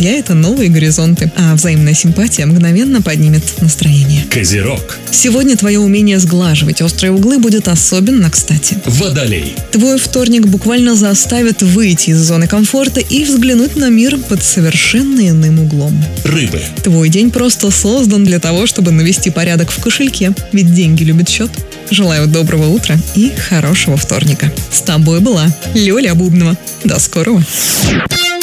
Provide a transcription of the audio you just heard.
друзья – это новые горизонты, а взаимная симпатия мгновенно поднимет настроение. Козерог. Сегодня твое умение сглаживать острые углы будет особенно кстати. Водолей. Твой вторник буквально заставит выйти из зоны комфорта и взглянуть на мир под совершенно иным углом. Рыбы. Твой день просто создан для того, чтобы навести порядок в кошельке, ведь деньги любят счет. Желаю доброго утра и хорошего вторника. С тобой была Лёля Бубнова. До скорого.